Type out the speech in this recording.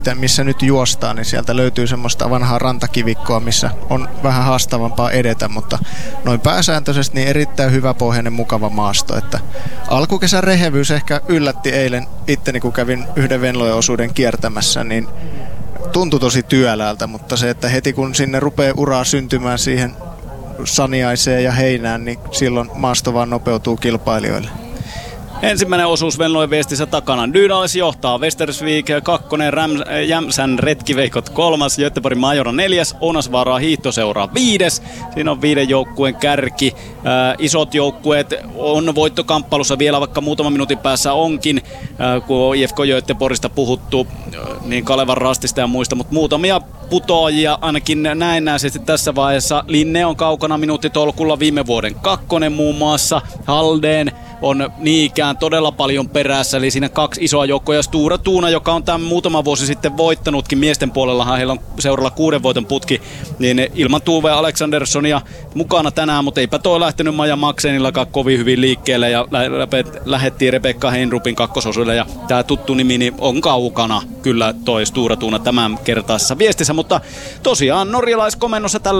missä nyt juostaan, niin sieltä löytyy semmoista vanhaa rantakivikkoa, missä on vähän haastavampaa edetä, mutta noin pääsääntöisesti niin erittäin hyväpohjainen, mukava maasto. Että alkukesän rehevyys ehkä yllätti eilen itteni, kun kävin yhden Venlojen osuuden kiertämässä, niin tuntui tosi työläältä, mutta se, että heti kun sinne rupeaa uraa syntymään siihen Saniaiseen ja Heinään, niin silloin maasto vaan nopeutuu kilpailijoille. Ensimmäinen osuus Venlojen viestissä takana. Dynalis johtaa, Västersvik 2, Jämsän Retkiveikot 3, Göteborgin Majora 4, Ounasvaaraa Hiihto seuraa 5. Siinä on 5 joukkueen kärki. Isot joukkueet on voittokamppailussa vielä, vaikka muutaman minuutin päässä onkin, kun IFK Göteborgista puhuttu, niin Kalevan Rastista ja muista, mutta muutamia putoajia ainakin näennäisesti tässä vaiheessa. Linne on kaukana minuuttitolkulla, viime vuoden 2 muun muassa. Halden on niin ikään todella paljon perässä, eli siinä 2 isoa joukkoa, ja Stura Tuuna, joka on tämän muutama vuosi sitten voittanut miesten puolellahan heillä on seuralla 6 voiton putki, niin ilman Tuve Aleksanderssonia mukana tänään, mutta eipä toi lähtenyt Maja Maksenillakaan kovin hyvin liikkeelle, ja lähettiin Rebekka Heinrupin kakkososuudelle, ja tämä tuttu nimi niin on kaukana kyllä toi Stura Tuuna tämän kertaisessa viestissä, mutta tosiaan norjalaiskomennossa tällä